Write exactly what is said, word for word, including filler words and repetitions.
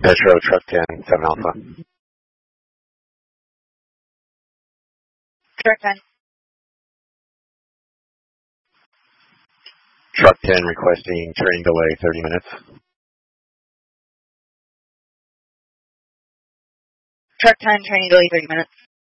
Petro, Truck ten, seven Alpha. Truck ten. Truck ten requesting train delay thirty minutes. Truck ten, training delay thirty minutes.